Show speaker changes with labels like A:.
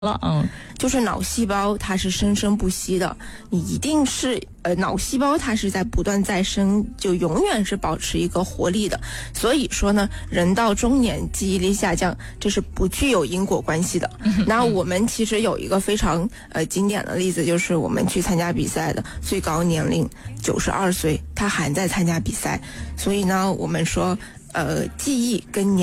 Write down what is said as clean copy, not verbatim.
A: 了，
B: 就是脑细胞它是生生不息的，你一定是脑细胞它是在不断再生，就永远是保持一个活力的。所以说呢，人到中年记忆力下降，这是不具有因果关系的。那我们其实有一个非常经典的例子，就是我们去参加比赛的最高年龄92岁，他还在参加比赛。所以呢，我们说记忆跟